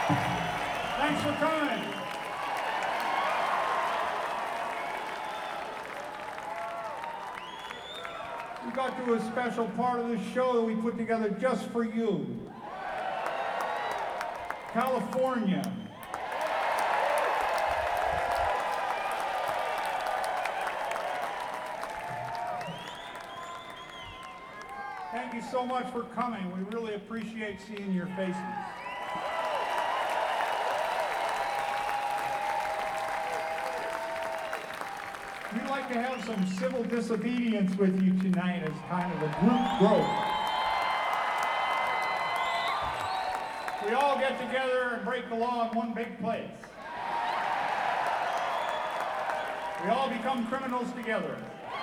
Thanks for coming. We got to a special part of the show that we put together just for you. California. Thank you so much for coming. We really appreciate seeing your faces. We'd like to have some civil disobedience with you tonight as kind of a group growth. We all get together and break the law in one big place. We all become criminals together.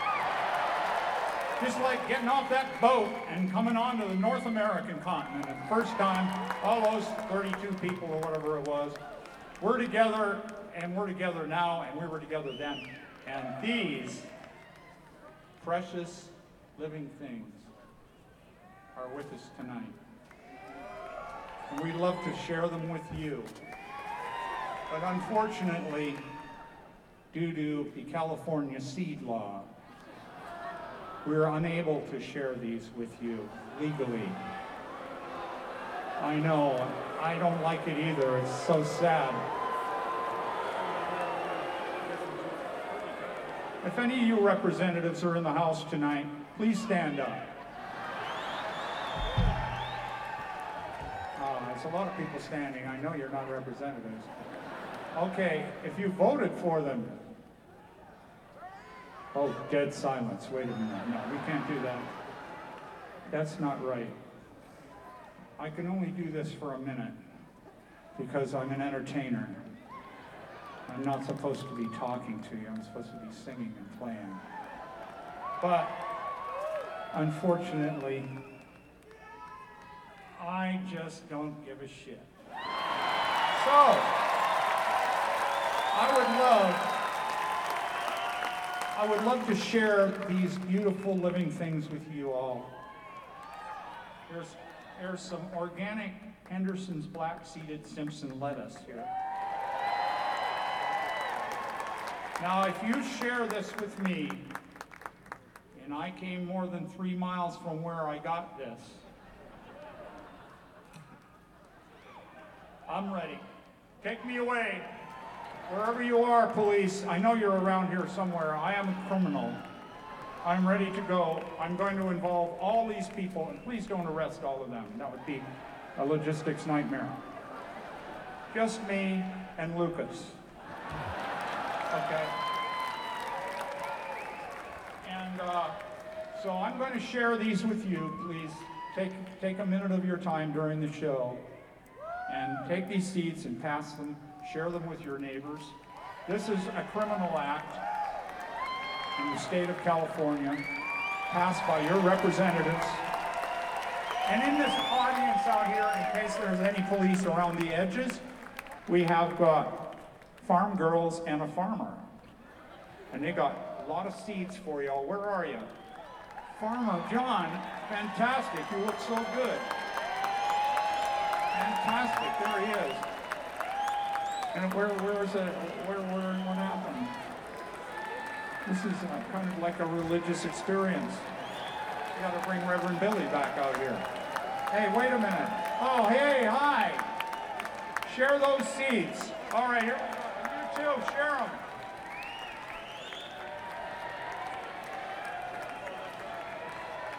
Just like getting off that boat and coming onto the North American continent. And the first time, all those 32 people or whatever it was, we're together, and we're together now, and we were together then. And these precious living things are with us tonight. And we'd love to share them with you. But unfortunately, due to the California seed law, we're unable to share these with you legally. I know, I don't like it either. It's so sad. If any of you representatives are in the house tonight, please stand up. There's a lot of people standing. I know you're not representatives. Okay, if you voted for them. Oh, dead silence. Wait a minute. No, we can't do that. That's not right. I can only do this for a minute because I'm an entertainer. I'm not supposed to be talking to you. I'm supposed to be singing and playing. But, unfortunately, I just don't give a shit. So, I would love to share these beautiful living things with you all. There's some organic Henderson's black-seeded Simpson lettuce here. Now, if you share this with me, and I came more than 3 miles from where I got this, I'm ready. Take me away. Wherever you are, police, I know you're around here somewhere. I am a criminal. I'm ready to go. I'm going to involve all these people, and please don't arrest all of them. That would be a logistics nightmare. Just me and Lucas. Okay. And so I'm going to share these with you. Please take a minute of your time during the show and take these seeds and pass them, share them with your neighbors. This is a criminal act in the state of California, passed by your representatives. And in this audience out here, in case there's any police around the edges, we have farm girls and a farmer. And they got a lot of seeds for y'all. Where are you? Farmer John, fantastic. You look so good. Fantastic, there he is. And where is it? What happened? This is kind of like a religious experience. You got to bring Reverend Billy back out here. Hey, wait a minute. Oh, hey, hi. Share those seeds. All right, here, you too, share them.